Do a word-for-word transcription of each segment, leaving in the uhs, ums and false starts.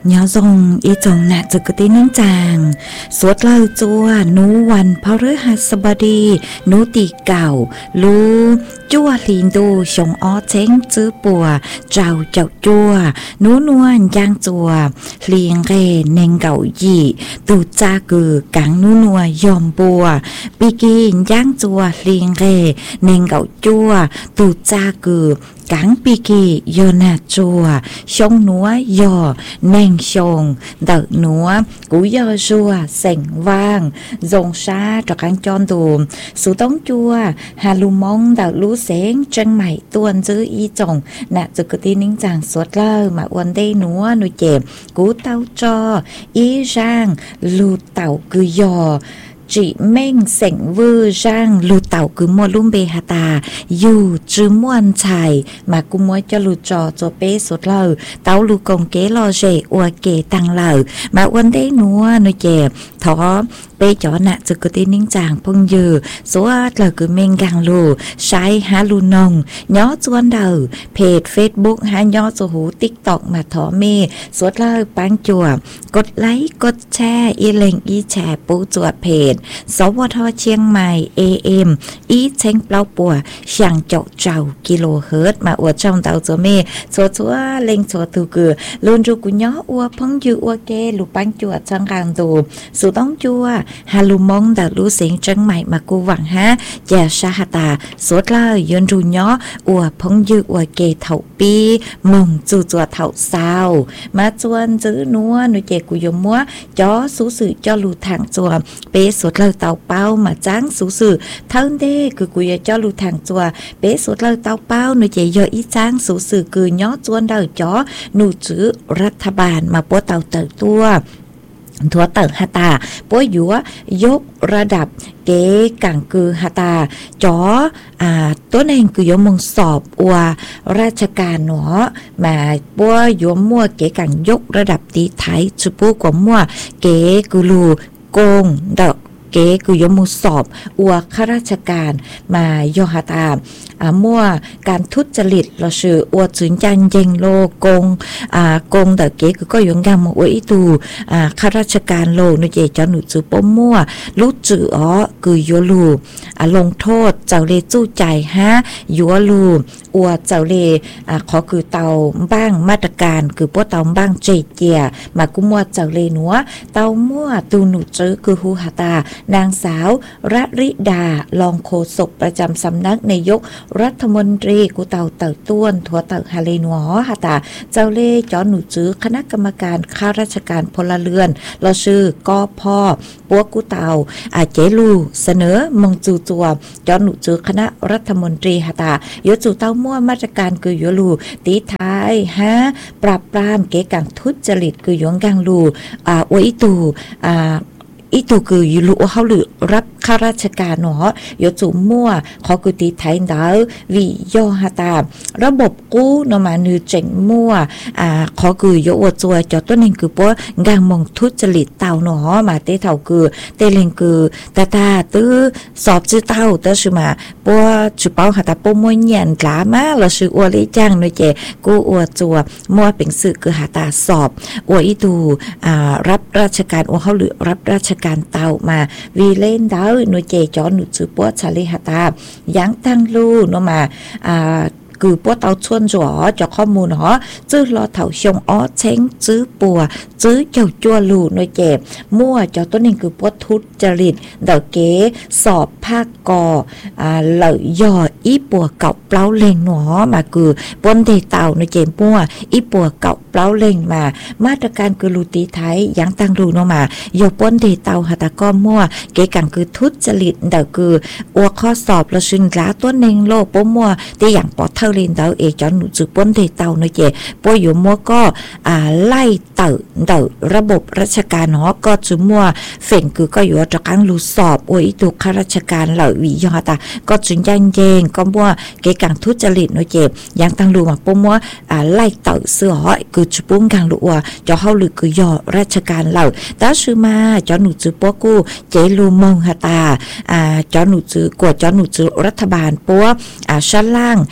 nhỏ dòng ý dòng nạ dự cơ tí nâng chàng suốt lâu chua núวันพฤหัสบดีนูตีเก่าลูจั่วลินดูชงอ้อเช้งจื้อปัวเจ้าเจ้าจั่วนูนวลย่างจั่วเลียงเรเนงเก่าหยี่ตูจ้ากือกังนูนัวยอมปัวปีกินย่างจั่วเลียงเรเนงเก่าจั่วตูจ้ากือกังปีกีโยนาจัวชงนัวยอแนงชงเดอนัวกูยอจัวเสงว่างจงชาจากการจอนดูสูต้องจัวฮาลูมองเดอลูเสงจังใหม่ตัวซื้ออีจงน่ะจุกตีนิ่งจางสวดเล่ามาวันได้นัวนุเจ็บกูเต้าจออีจางลูเต่าคือยอchỉ mênh sảnh vư rang lù tàu cứ mua lùm bê hà tà dù chứ muôn chài mà cũng mua cho lù trò cho bê sốt lờ tàu lù công kế lo rể ua kế tăng lờ mà quân đế núa nơi chè thó bê chó nạ chứ cứ tên ninh chàng phong dừ số lờ cứ mênh gàng lù sai há lù nồng nhó chuan đầu page Facebook há nhó cho hú TikTok mà thó mê số lờ bán chùaกดไลค์กดแชร์อีเล็งอีแชร์ปูจวดเพจสวทเชียงใหม่ เอ เอ็ม อีเชงเปล่าปัวช่างเจาะเจ้ากิโลเฮิรตมาอวดช่องเตาจัวเมชัวชัวเล็งชัวตูกือลุนจูกุญ้ออัวพังยูอัวเกลูปังจวดช่างกลางตูสุต้องจัวฮาลูมงดาลูเสียงจังใหม่มากูหวังฮะแจชาฮตาสวดเลยยนจูญ้ออัวพังยูอัวเกเถาปีมงจูจวดเถาซาวมาจวนจื้อนัวนุเจกูยมมัวจ้อสูสื่อจ้อลูทางจัวเป๊สวดเลยเตาเป้ามาจ้างสูสื่อเท่าเด้คือกูยจ้อลูทางจัวเป๊สวดเลยเตาเป้านุเจยออีจ้างสูสื่อคือย้อจวนเดาจ้อนูจื้อรัฐบาลมาปัวเตาเตาตัวทัวเติงฮาตาปัวยัวยกระดับเก๋กังคือฮาตาจ๋ออ่าตัวเองคือยมงสอบอัวราชการเนาะมาปัวยมมัวเก๋กังยกระดับตีไทยจุปูกว่ามัวเก๋กุลูโกงดอกเก๋คือยมุสอบอัวข้าราชการมายอฮาตาอ่ามั่วการทุจริตเราชื่ออัวจุนจันเยงโลกงอ่ากงแต่เก๋คือก็ยงกามอัวอีตูอ่าข้าราชการโลนุเจจอหนูจือป้มมั่วลุจืออ๋อคือยัวลูอ่าลงโทษเจ้าเลจู้ใจฮะยัวลูอัวเจ้าเลอ่าขอคือเตาบ้างมาตรการคือพวกเตาบ้างเจเจียมากุมัวเจ้าเลหนัวเตามั่วตูหนูจือคือฮูฮาตานางสาวรัริดารองโฆษกประจำสำนักนายกรัฐมนตรีกูเต่าเต่าต้วนทัวเต่าฮาเลนัวฮาตาเจ้าเล่จอหนูจื้อคณะกรรมการข้าราชการพลเรือนเราชื่อกอพ่อปัวกูเต่าอาเจลูเสนอมงจูจัวจอหนูจื้อคณะรัฐมนตรีฮาตายจูเต้ามั่วมาตรการคือยลูตีท้ายฮะปราบปรามเก๋กังทุจริตคือหยงกังลูอ่าอวยตูอ่าอีตูคือยูรู้เขาหรือรับข้าราชการเนาะยจูมั่วเขาคือตีไทยดาววิโยฮาตาระบบกู้นมานือเจ๋งมั่วอ่าเขาคือโยอวดจัวจอตัวนึงคือปัวกางมองทุจริตเต่าเนาะมาเตเท่าคือเตเลงคือตาตาตื้อสอบจื้อเต่าเตอชื่อมาปัวจุเป้าฮาตาปัวมวยเงียนกล้ามาเราชื่ออวดเลยจ้างหน่อยเจกู้อวดจัวมั่วเป็นสื่อคือฮาตาสอบอวดอีตูอ่ารับราชการอวดเขาหรือรับราชการเต่ามาวีเล่นดาวหนูเจจอหนูจือปัวชาลีฮาตายังตั้งลูเนาะมาอ่าคือปัวเตาชวนจัวจะข้อมูลเนาะจื้อรอเถาชงอ้อเช้งจื้อปัวจื้อเจ้าจัวลูหนูเจ็บมั่วจอตัวนึงคือปัวทุจริตเดาเก๋สอบภาคกออ่าเหล่ายออีปัวเก่าเปล่าเล่งเนาะมาคือปนเตเต่าหนูเจ็บปัวอีปัวเก่าเปล่าเล่งมามาตรการคือลูตีไทยยังตั้งลูเนาะมาโยปนเตเต่าหาตะก้อมั่วเก๋กังคือทุจริตเดาคืออัวข้อสอบละชินล้าตัวนึงโลปมั่วที่อย่างปอเท่าเรียนเดาเอจอนหนูจือปนเตเต่าหนูเจ็บปัวอยู่มั่วก็อ่าไล่เต่าเดาระบบราชการเนาะก็จือมั่วเฟ่งคือก็อยู่จากการลูสอบโอ้ยตัวข้าราชการเหล่าวิยอตาก็จุนยันเยงก็มั่วเก๋กังทุจริตหนูเจ็บยังตั้งลูมาปมั่วอ่าไล่เต่าเสือหอยคือจุปุ้งกังลูอ่ะจะเข้าหรือคือยอราชการเหล่าแต่ชื่อมาจอหนูจือปัวกูเจลูมงฮาตาอ่าจอหนูจือกวดจอหนูจือรัฐบาลปัวอ่าชั้นล่างหาจุ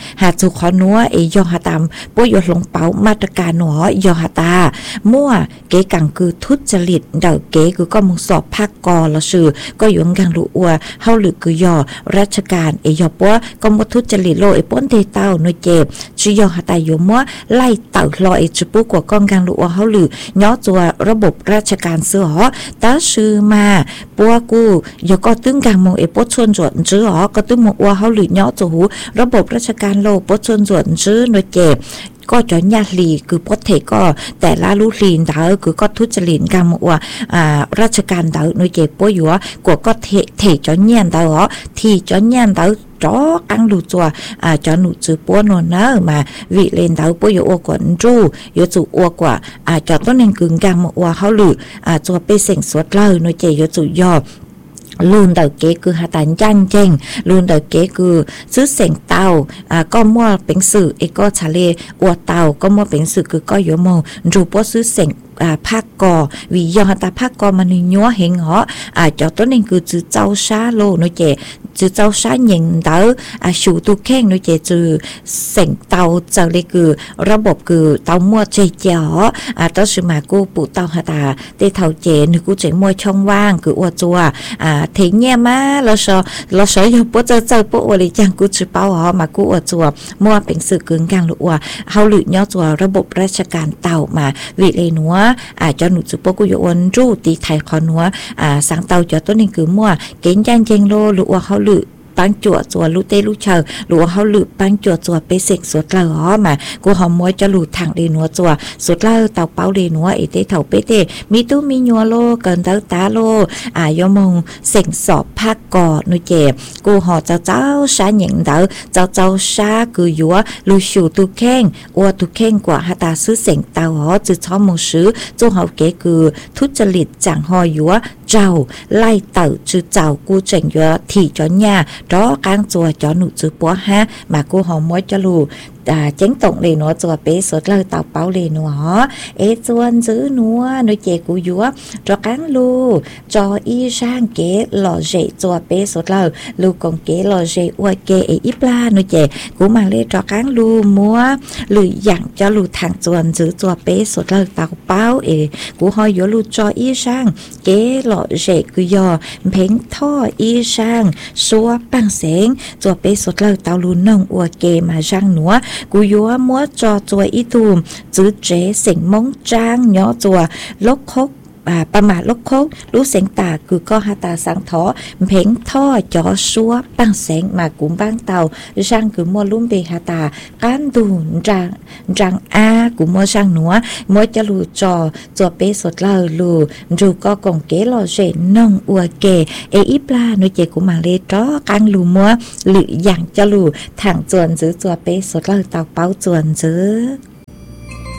ขอนัวเอยอหาตามปุ้ยลงเป้ามาตรการหนอยอหาตามั่วเก๋กังคือทุจริตเดาเก๋คือก็มึงสอบภาคกอละชื่อก็อยู่กังรู้ว่าเฮาหรือคือยอราชการเอยอปัวก็มทุจริตโลเอป้นเตเต้าหน่วยเจ็บชิยอหาตาอยู่มั่วไล่เต่าลอยจุปุกว่าก้องกังรู้ว่าเฮาหรือย่อตัวระบบราชการเสือหอตาชื่อมาปัวกูยอก็ตึงกังมงเอป้นชวนจวนจื้อหอก็ตึงมงว่าเฮาหรือย่อตัวหูระบบราชการโลป้นชวนจวนจื้อหน่วยเจ็บก็จอนยาลีคือพดเทก็แต่ละลูลีนดาวคือก็ทุจริตกันว่าอ่าราชการดาวหน่วยเจ็บป่วยอยู่ว่ากว่าก็เทเทจอนเนียนดาวที่จอนเนียนดาวจ้อกังดูตัวอ่าจอหนูจือปัวนนเนอมาวิเลนดาวป่วยอยู่อ้วกว่าจูอยู่จู่อ้วกว่าอ่าจอต้นหนึ่งกึ่งกลางว่าเขาหรืออ่าตัวไปเสี่ยงสวดเล่าหน่วยเจ็บอยู่จู่ยอบลูนเดาเก๋คือหาตันจันเจงลูนเดาเก๋คือซื้อเสียงเตาอ่าก็มั่วเป็นสื่อเอก็ทะเลอวดเตาก็มั่วเป็นสื่อคือก็อยู่มองรูปว่าซื้อเสียงอ่าภาคกอวิยอหาตาภาคกอมันยัวเห็นเหรออ่าจอต้นนึงคือจื้อเจ้าชาโลโนเจจื้อเจ้าชาหญิงเดาอ่าชูตุแข้งโนเจจื้อเสียงเตาเจ้าเลยคือระบบคือเตามั่วเจเจ๋ออ่าต้นสมากูปูเตาหาตาเตเท่าเจนึกกูเจมั่วช่องว่างคืออวดจัวอ่าเทียนมาเราชอเราชออยู่ปุ๊บเจอเจอปุ๊บวันจังกูจะเป้าหอมากูอวดจัวมั่วเป็นสื่อกึ่งกลางหรือว่าเฮาหลุดย่อจัวระบบราชการเต่ามาวิเลนัวอาจจะหนุจุปกูอยู่วันรูตีไทยคอนัวอ่าสังเต่าจะต้นนี้คือมั่วเก่งจังเจงโลหรือว่าเขาหลุดปังจั่วจั่วลูเตลูเชอหรือว่าเขาหลุดปังจั่วจั่วไปเสกสวดเล่าหอมากูหอมมวยจะหลุดทางเรนัวจั่วสวดเล่าเต่าเป้าเรนัวเอเตเถ่าเปเตมีตู้มียัวโลเกินเต้าตาโลอ่ายมงเสกสอบภาคกอนุเจ็บกูหอเจ้าเจ้าชาหญิงเต้าเจ้าเจ้าชาคือยัวลูชูตุแข้งอัวตุแข้งกว่าหาตาซื้อเสกเต้าหอจื้อช้อมงซื้อจ้หอเก๋คือทุจริตจังหอยัวเจ้าไล่เต่าจื้อเจ้ากูเจ๋งยัวที่จอนยาดอกางจัวจอหนูจื้อปัวฮะมากูหอมมวยจะลูอ่าเจ๋งตรงเลยนัวจัวเป๊สดเลยเต่าเป้าเลยนัวฮะเอจวนจื้อนัวหนูเจกูยัวจอกางลูจออีช่างเก๋หล่อเจจัวเป๊สดเลยลูกงเก๋หล่อเจอวยเก๋เออีปลาหนูเจกูมาเลยจอกางลูมัวหรืออย่างจะลูทางจวนจื้อจัวเป๊สดเลยเต่าเป้าเอกูหอยยัวลูจออีช่างเก๋หล่อเจกูยอเพ่งท่ออีช่างซัวปังเสงจัวเป๊สดเลยเต่าลูน้องอวยเก๋มาช่างหนัวกูยัวมัวจอจัวอีตูมจื้อเจเสียงมงจางย่อจัวลกคกอ่าประมาทลกคกรู้เสียงตาคือก็หาตาสังทอเพ่งท่อจอซัวปังแสงมากุมบ้างเตาช่างคือมัวลุ่มเบหาตาการดูจางจางอากูมัวช่างหนัวมัวจะลูจอจัวเปสดเลอลูจูก็กงเกลอเจน้องอัวเกเออีปลาโนเจกูมาเลจอกังลูมัวหรืออย่างจะลูทางจวนจื้อจัวเปสดเลอเตาเป้าจวนจื้อ